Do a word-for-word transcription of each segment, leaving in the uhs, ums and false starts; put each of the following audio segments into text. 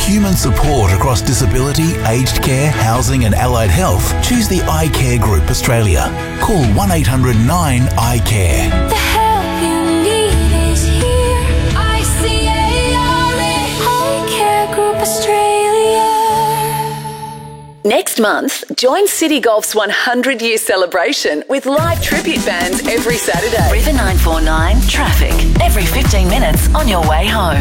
human support across disability, aged care, housing and allied health, choose the iCare Group Australia. Call one eight hundred nine I care. The help you need is here. I C A R E, iCare Group Australia. Next month, join City Golf's one hundred year celebration with live tribute bands every Saturday. River nine four nine traffic. Every fifteen minutes on your way home.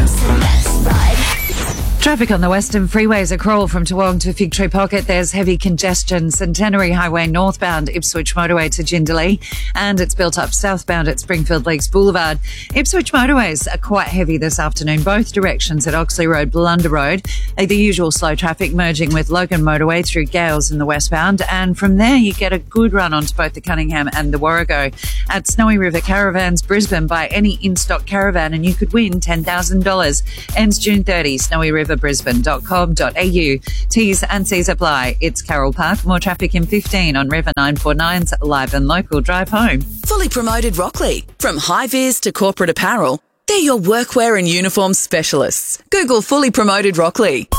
Traffic on the Western Freeways, a crawl from Toowong to Fig Tree Pocket. There's heavy congestion. Centenary Highway northbound, Ipswich Motorway to Jindalee, and it's built up southbound at Springfield Lakes Boulevard. Ipswich motorways are quite heavy this afternoon, both directions at Oxley Road, Blunder Road. The usual slow traffic merging with Logan Motorway through Gales in the westbound, and from there you get a good run onto both the Cunningham and the Warrego. At Snowy River Caravans Brisbane, buy any in-stock caravan and you could win ten thousand dollars. Ends June thirtieth, snowy river brisbane dot com dot a u. T's and C's apply. It's Carol Park. More traffic in fifteen on River nine four nine's Live and Local Drive Home. Fully promoted Rockley. From high-vis to corporate apparel, they're your workwear and uniform specialists. Google Fully Promoted Rockley.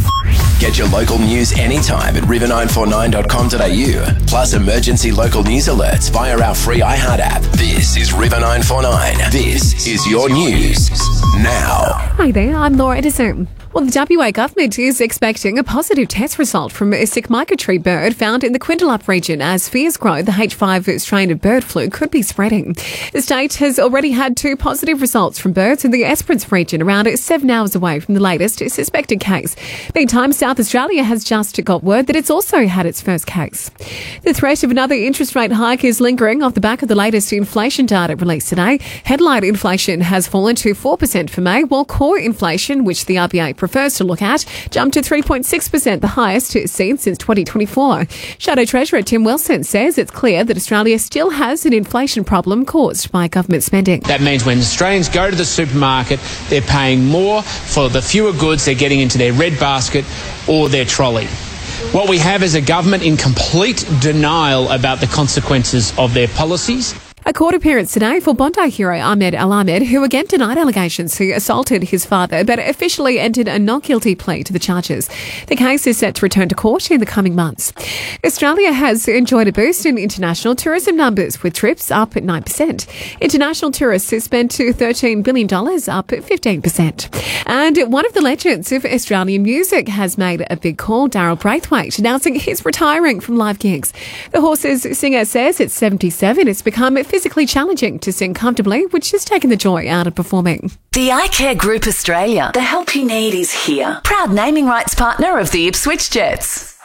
Get your local news anytime at river nine four nine dot com dot a u. Plus emergency local news alerts via our free iHeart app. This is River nine four nine. This is your news now. Hi there, I'm Laura Edison. Well, the W A government is expecting a positive test result from a sick migratory bird found in the Quindalup region as fears grow the H five strain of bird flu could be spreading. The state has already had two positive results from birds in the Esperance region, around seven hours away from the latest suspected case. Meantime, South Australia has just got word that it's also had its first case. The threat of another interest rate hike is lingering off the back of the latest inflation data released today. Headline inflation has fallen to four percent for May, while core inflation, which the R B A prefers to look at, jumped to three point six percent, the highest seen since twenty twenty-four. Shadow Treasurer Tim Wilson says it's clear that Australia still has an inflation problem caused by government spending. That means when Australians go to the supermarket, they're paying more for the fewer goods they're getting into their red basket or their trolley. What we have is a government in complete denial about the consequences of their policies. A court appearance today for Bondi hero Ahmed Al Ahmed, who again denied allegations he assaulted his father, but officially entered a not guilty plea to the charges. The case is set to return to court in the coming months. Australia has enjoyed a boost in international tourism numbers, with trips up at nine percent. International tourists have spent to thirteen billion dollars, up at fifteen percent. And one of the legends of Australian music has made a big call, Daryl Braithwaite, announcing he's retiring from live gigs. The Horses singer says at seventy-seven, it's become physically challenging to sing comfortably, which has taken the joy out of performing. The iCare Group Australia. The help you need is here. Proud naming rights partner of the Ipswich Jets.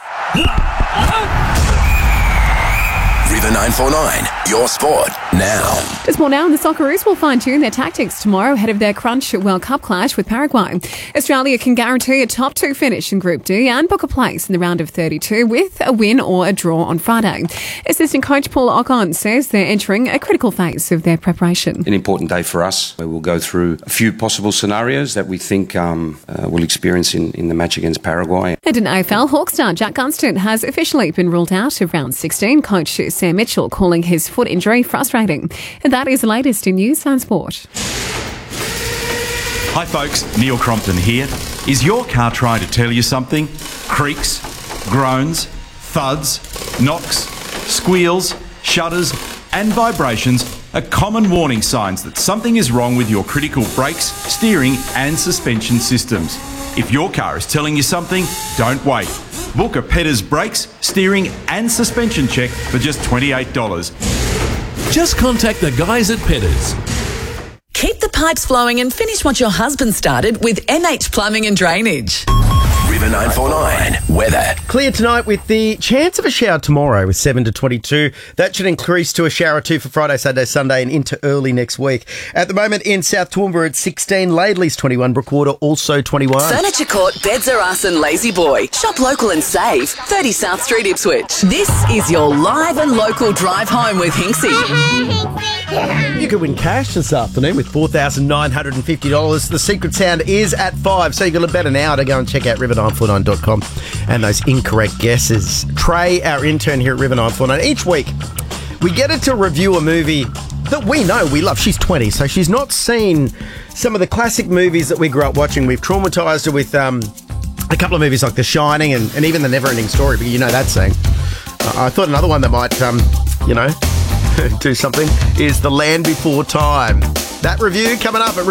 River nine four nine, your sport now. Just more now, and the Socceroos will fine-tune their tactics tomorrow ahead of their Crunch World Cup clash with Paraguay. Australia can guarantee a top two finish in Group D and book a place in the round of thirty-two with a win or a draw on Friday. Assistant coach Paul Ocon says they're entering a critical phase of their preparation. An important day for us. We will go through a few possible scenarios that we think um, uh, we'll experience in, in the match against Paraguay. And in A F L, Hawk star Jack Gunston has officially been ruled out of round sixteen. Coach Sam Mitchell calling his foot injury frustrating. And that is the latest in news and sport. Hi folks, Neil Crompton here. Is your car trying to tell you something? Creaks, groans, thuds, knocks, squeals, shudders and vibrations are common warning signs that something is wrong with your critical brakes, steering and suspension systems. If your car is telling you something, don't wait. Book a Petters brakes, steering and suspension check for just twenty-eight dollars. Just contact the guys at Petters. Keep the pipes flowing and finish what your husband started with M H Plumbing and Drainage. River nine four nine, weather. Clear tonight with the chance of a shower tomorrow with seven to twenty-two. That should increase to a shower or two for Friday, Saturday, Sunday and into early next week. At the moment in South Toowoomba it's sixteen, Laidley's twenty-one, Brookwater also twenty-one. Furniture Court, Beds Are Us and Lazy Boy. Shop local and save. thirty South Street, Ipswich. This is your live and local drive home with Hinksy. You could win cash this afternoon with four thousand nine hundred fifty dollars. The secret sound is at five, so you've got about an hour to go and check out river nine four nine dot com and those incorrect guesses. Trey, our intern here at River nine four nine, each week we get her to review a movie that we know we love. She's twenty, so she's not seen some of the classic movies that we grew up watching. We've traumatised her with um, a couple of movies like The Shining and, and even The Neverending Story, but you know that saying. Uh, I thought another one that might, um, you know, do something is The Land Before Time. That review coming up at